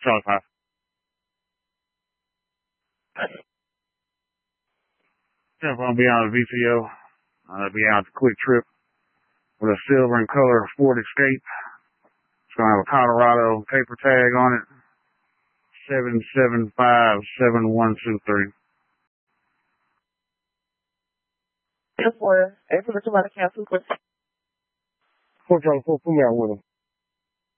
Charlie 5. If I'll be on a VTO, I'll be out a quick trip with a silver and color Ford Escape. It's going to have a Colorado paper tag on it. 7757123. Air 4, April to my cancel. 4 Charlie 4, put me out with him.